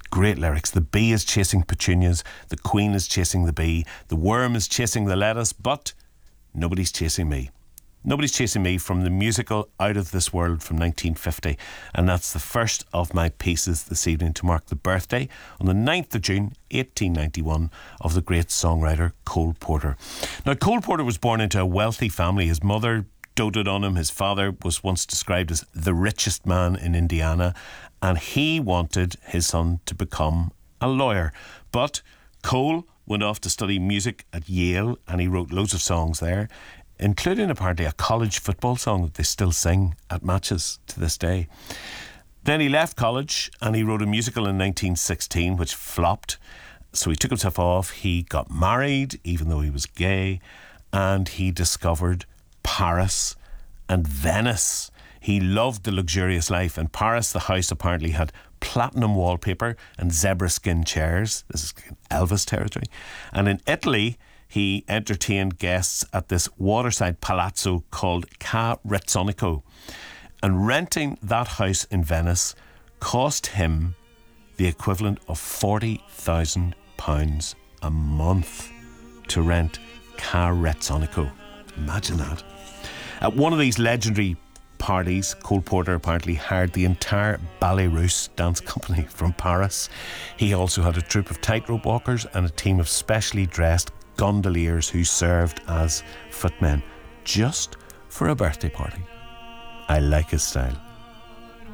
Great lyrics. The bee is chasing petunias, the queen is chasing the bee, the worm is chasing the lettuce, but nobody's chasing me. Nobody's Chasing Me from the musical Out of This World from 1950, and that's the first of my pieces this evening to mark the birthday on the 9th of June 1891 of the great songwriter Cole Porter. Now, Cole Porter was born into a wealthy family. His mother doted on him. His father was once described as the richest man in Indiana, and he wanted his son to become a lawyer. But Cole went off to study music at Yale, and he wrote loads of songs there, including apparently a college football song that they still sing at matches to this day. Then he left college and he wrote a musical in 1916 which flopped, so he took himself off. He got married even though he was gay, and he discovered Paris and Venice. He loved the luxurious life. In Paris, the house apparently had platinum wallpaper and zebra skin chairs. This is Elvis territory. And in Italy, he entertained guests at this waterside palazzo called Ca Rezzonico. And renting that house in Venice cost him the equivalent of £40,000 a month to rent Ca Rezzonico. Imagine that. At one of these legendary parties, Cole Porter apparently hired the entire Ballet Russe dance company from Paris. He also had a troupe of tightrope walkers and a team of specially dressed gondoliers who served as footmen just for a birthday party. I like his style.